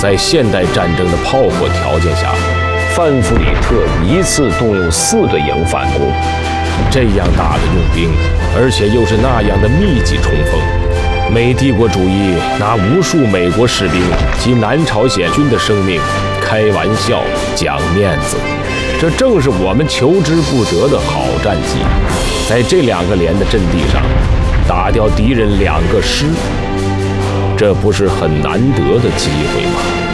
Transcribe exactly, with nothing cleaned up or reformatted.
在现代战争的炮火条件下，范弗里特一次动用四个营反攻，这样大的用兵，而且又是那样的密集冲锋，美帝国主义拿无数美国士兵及南朝鲜军的生命开玩笑、讲面子，这正是我们求之不得的好战绩。在这两个连的阵地上，打掉敌人两个师，这不是很难得的机会吗？